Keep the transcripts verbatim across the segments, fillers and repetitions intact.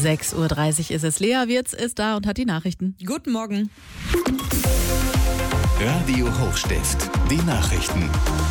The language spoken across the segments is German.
sechs Uhr dreißig ist es. Lea Wirz ist da und hat die Nachrichten. Guten Morgen. Radio Hochstift, die Nachrichten.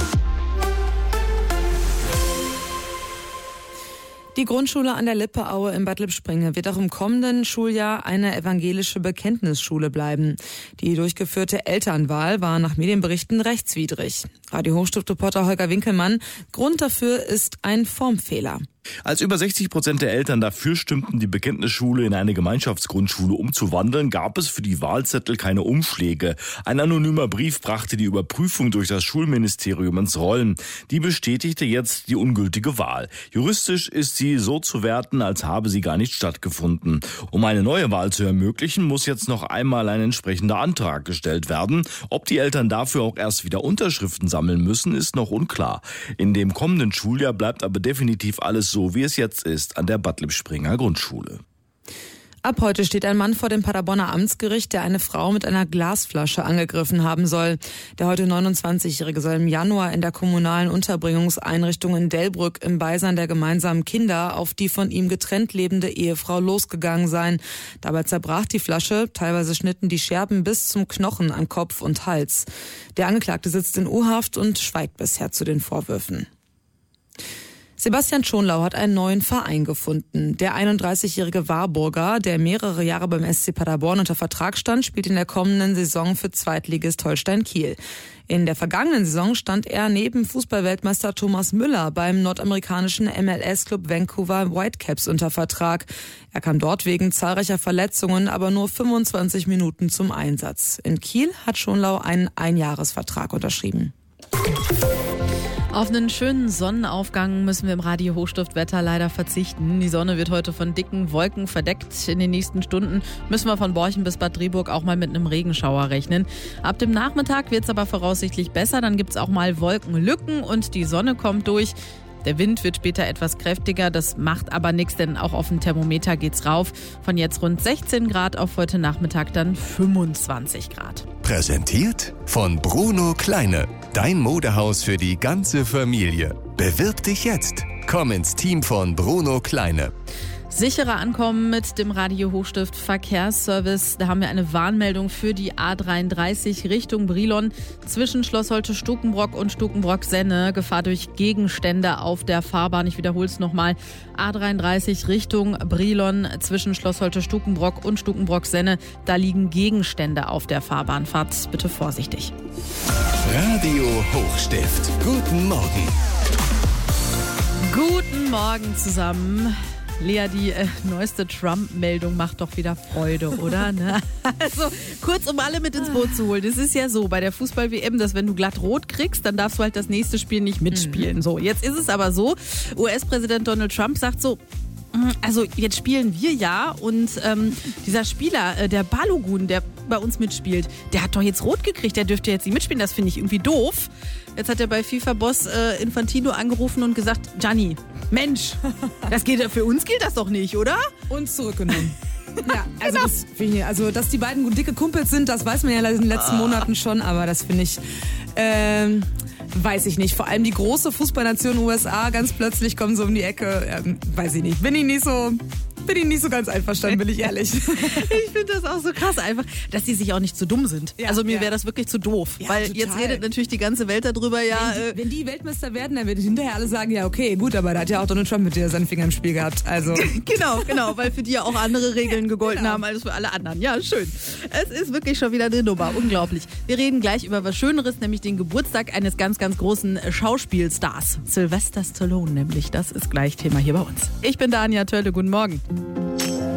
Die Grundschule an der Lippeaue in Bad Lippspringe wird auch im kommenden Schuljahr eine evangelische Bekenntnisschule bleiben. Die durchgeführte Elternwahl war nach Medienberichten rechtswidrig. Radio Hochstift-Reporter Holger Winkelmann: Grund dafür ist ein Formfehler. Als über sechzig Prozent der Eltern dafür stimmten, die Bekenntnisschule in eine Gemeinschaftsgrundschule umzuwandeln, gab es für die Wahlzettel keine Umschläge. Ein anonymer Brief brachte die Überprüfung durch das Schulministerium ins Rollen. Die bestätigte jetzt die ungültige Wahl. Juristisch ist sie so zu werten, als habe sie gar nicht stattgefunden. Um eine neue Wahl zu ermöglichen, muss jetzt noch einmal ein entsprechender Antrag gestellt werden. Ob die Eltern dafür auch erst wieder Unterschriften sammeln müssen, ist noch unklar. In dem kommenden Schuljahr bleibt aber definitiv alles so, wie es jetzt ist, an der Bad Lippspringer Grundschule. Ab heute steht ein Mann vor dem Paderborner Amtsgericht, der eine Frau mit einer Glasflasche angegriffen haben soll. Der heute neunundzwanzigjährige soll im Januar in der kommunalen Unterbringungseinrichtung in Delbrück im Beisein der gemeinsamen Kinder auf die von ihm getrennt lebende Ehefrau losgegangen sein. Dabei zerbrach die Flasche, teilweise schnitten die Scherben bis zum Knochen an Kopf und Hals. Der Angeklagte sitzt in U-Haft und schweigt bisher zu den Vorwürfen. Sebastian Schonlau hat einen neuen Verein gefunden. Der einunddreißigjährige Warburger, der mehrere Jahre beim S C Paderborn unter Vertrag stand, spielt in der kommenden Saison für Zweitligist Holstein Kiel. In der vergangenen Saison stand er neben Fußballweltmeister Thomas Müller beim nordamerikanischen M L S-Club Vancouver Whitecaps unter Vertrag. Er kam dort wegen zahlreicher Verletzungen aber nur fünfundzwanzig Minuten zum Einsatz. In Kiel hat Schonlau einen Einjahresvertrag unterschrieben. Auf einen schönen Sonnenaufgang müssen wir im Radio Hochstift-Wetter leider verzichten. Die Sonne wird heute von dicken Wolken verdeckt. In den nächsten Stunden müssen wir von Borchen bis Bad Driburg auch mal mit einem Regenschauer rechnen. Ab dem Nachmittag wird es aber voraussichtlich besser. Dann gibt es auch mal Wolkenlücken und die Sonne kommt durch. Der Wind wird später etwas kräftiger, das macht aber nichts, denn auch auf dem Thermometer geht's rauf. Von jetzt rund sechzehn Grad auf heute Nachmittag dann fünfundzwanzig Grad. Präsentiert von Bruno Kleine, dein Modehaus für die ganze Familie. Bewirb dich jetzt. Komm ins Team von Bruno Kleine. Sicherer ankommen mit dem Radio Hochstift Verkehrsservice. Da haben wir eine Warnmeldung für die A dreiunddreißig Richtung Brilon zwischen Schloss Holte-Stukenbrock und Stukenbrock-Senne. Gefahr durch Gegenstände auf der Fahrbahn. Ich wiederhole es nochmal. A dreiunddreißig Richtung Brilon zwischen Schloss Holte-Stukenbrock und Stukenbrock-Senne. Da liegen Gegenstände auf der Fahrbahn. Fahrt bitte vorsichtig. Radio Hochstift. Guten Morgen. Guten Morgen zusammen. Lea, die äh, neueste Trump-Meldung macht doch wieder Freude, oder? Ne? Also kurz, um alle mit ins Boot zu holen. Es ist ja so bei der Fußball-W M, dass wenn du glatt rot kriegst, dann darfst du halt das nächste Spiel nicht mitspielen. Mhm. So, jetzt ist es aber so, U S-Präsident Donald Trump sagt so, also jetzt spielen wir ja und ähm, dieser Spieler, äh, der Balogun, der bei uns mitspielt, der hat doch jetzt rot gekriegt, der dürfte jetzt nicht mitspielen, das finde ich irgendwie doof. Jetzt hat er bei FIFA-Boss äh, Infantino angerufen und gesagt, Gianni, Mensch, das geht, für uns gilt das doch nicht, oder? Uns zurückgenommen. Ja, also, genau. das ich, also dass die beiden dicke Kumpels sind, das weiß man ja in den letzten Monaten schon, aber das finde ich, ähm, weiß ich nicht. Vor allem die große Fußballnation U S A, ganz plötzlich kommen so um die Ecke, ähm, weiß ich nicht, bin ich nicht so... Bin ich nicht so ganz einverstanden, bin ich ehrlich. Ich finde das auch so krass einfach, dass die sich auch nicht zu dumm sind. Ja, also mir ja. wäre das wirklich zu doof. Ja, weil total. Jetzt redet natürlich die ganze Welt darüber, ja. Wenn die, wenn die Weltmeister werden, dann wird hinterher alle sagen, ja okay, gut, aber da hat ja auch Donald Trump mit dir seinen Finger im Spiel gehabt. Also. Genau, genau, weil für die ja auch andere Regeln gegolten genau. haben als für alle anderen. Ja, schön. Es ist wirklich schon wieder eine Nummer, unglaublich. Wir reden gleich über was Schöneres, nämlich den Geburtstag eines ganz, ganz großen Schauspielstars. Sylvester Stallone nämlich, das ist gleich Thema hier bei uns. Ich bin Dania Tölle, guten Morgen.